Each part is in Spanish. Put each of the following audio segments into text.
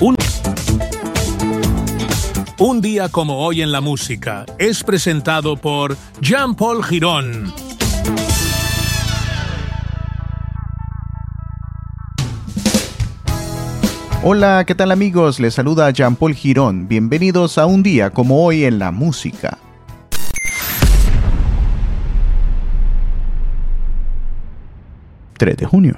Un día como hoy en la música es presentado por Jean-Paul Girón. Hola, ¿qué tal amigos? Les saluda Jean-Paul Girón. Bienvenidos a Un día como hoy en la música. ...3 de junio.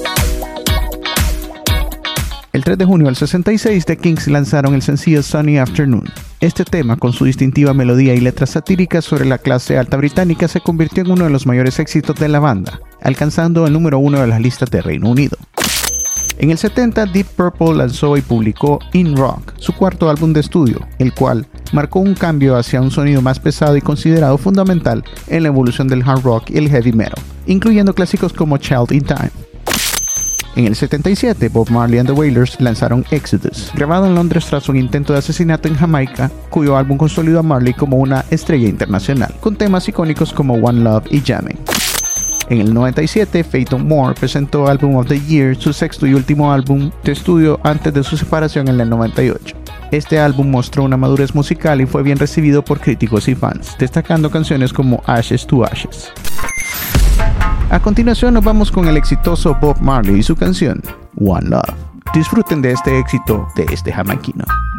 El 3 de junio del 66, The Kinks lanzaron el sencillo Sunny Afternoon. Este tema, con su distintiva melodía y letras satíricas sobre la clase alta británica, se convirtió en uno de los mayores éxitos de la banda, alcanzando el número 1 de las listas de Reino Unido. En el 70, Deep Purple lanzó y publicó In Rock, su cuarto álbum de estudio, el cual marcó un cambio hacia un sonido más pesado y considerado fundamental en la evolución del hard rock y el heavy metal, incluyendo clásicos como Child in Time. En el 77, Bob Marley and the Wailers lanzaron Exodus, grabado en Londres tras un intento de asesinato en Jamaica, cuyo álbum consolidó a Marley como una estrella internacional, con temas icónicos como One Love y Jamming. En el 97, Faith No More presentó Album of the Year, su sexto y último álbum de estudio antes de su separación en el 98. Este álbum mostró una madurez musical y fue bien recibido por críticos y fans, destacando canciones como Ashes to Ashes. A continuación nos vamos con el exitoso Bob Marley y su canción One Love. Disfruten de este éxito de este jamaiquino.